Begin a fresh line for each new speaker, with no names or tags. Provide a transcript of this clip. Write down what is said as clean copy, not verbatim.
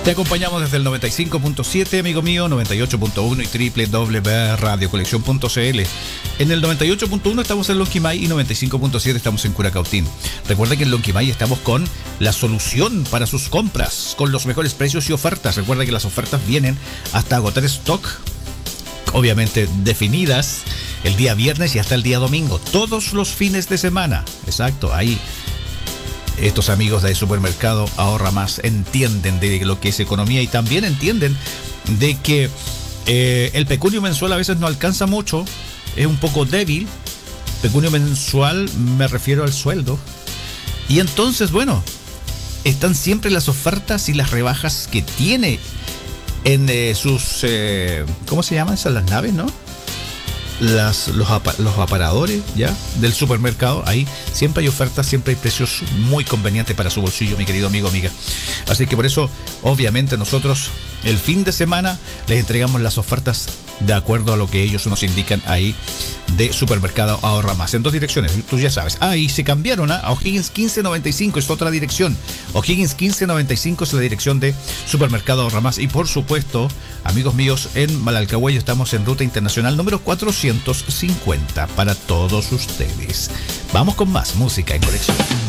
Te acompañamos desde el 95.7, amigo mío, 98.1 y www.radiocolección.cl. En el 98.1 estamos en Lonquimay y 95.7 estamos en Curacautín. Recuerda que en Lonquimay estamos con la solución para sus compras, con los mejores precios y ofertas. Recuerda que las ofertas vienen hasta agotar stock, obviamente definidas el día viernes y hasta el día domingo, todos los fines de semana. Exacto, ahí estos amigos de Supermercado Ahorra Más entienden de lo que es economía y también entienden de que el pecunio mensual a veces no alcanza mucho, es un poco débil. Pecunio mensual me refiero al sueldo. Y entonces, bueno, están siempre las ofertas y las rebajas que tiene en sus... ¿cómo se llaman esas? Las naves, ¿no? Los aparadores ya del supermercado. Ahí siempre hay ofertas, siempre hay precios muy convenientes para su bolsillo, mi querido amigo, amiga. Así que por eso, obviamente, nosotros el fin de semana les entregamos las ofertas de acuerdo a lo que ellos nos indican ahí de Supermercado Ahorra Más. En dos direcciones, tú ya sabes. Y se cambiaron a O'Higgins 1595, es otra dirección. O'Higgins 1595 es la dirección de Supermercado Ahorra Más. Y por supuesto, amigos míos, en Malalcahuello estamos en Ruta Internacional número 450 para todos ustedes. Vamos con más música en colección.